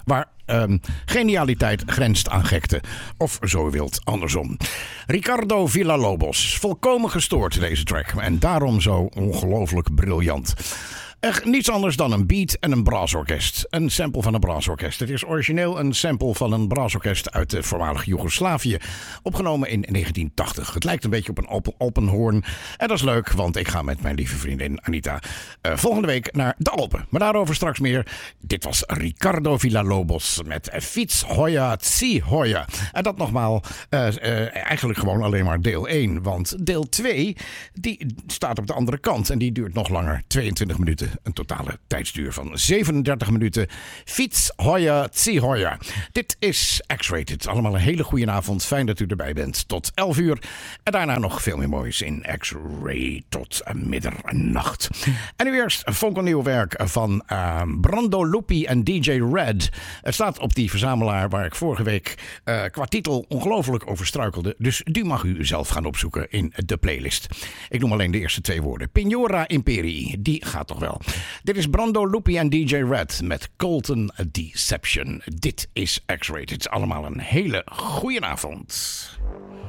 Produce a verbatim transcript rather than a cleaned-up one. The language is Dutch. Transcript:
waar um, genialiteit grenst aan gekte. Of zo u wilt, andersom. Ricardo Villalobos. Volkomen gestoord deze track. En daarom zo ongelooflijk briljant. Echt niets anders dan een beat en een braasorkest. Een sample van een braasorkest. Het is origineel een sample van een braasorkest uit de voormalige Joegoslavië. Opgenomen in negentien tachtig. Het lijkt een beetje op een open, openhoorn. En dat is leuk, want ik ga met mijn lieve vriendin Anita uh, volgende week naar de Alpen. Maar daarover straks meer. Dit was Ricardo Villalobos met Fiets Hoya Tsi Hoya. En dat nogmaals, uh, uh, eigenlijk gewoon alleen maar deel één. Want deel twee, die staat op de andere kant. En die duurt nog langer, tweeëntwintig minuten. Een totale tijdsduur van zevenendertig minuten. Fiets Hoya Tsi Hoya. Dit is X-Rated. Allemaal een hele goede avond. Fijn dat u erbij bent. Tot elf uur. En daarna nog veel meer moois in X-Ray tot middernacht. En nu eerst fonkelnieuw werk van uh, Brando Lupi en D J Red. Het staat op die verzamelaar waar ik vorige week uh, qua titel ongelooflijk over struikelde. Dus die mag u zelf gaan opzoeken in de playlist. Ik noem alleen de eerste twee woorden. Pignora Imperi. Die gaat toch wel. Dit is Brando Lupi en D J Red met Colton Deception. Dit is X-Rated. Allemaal een hele goede avond.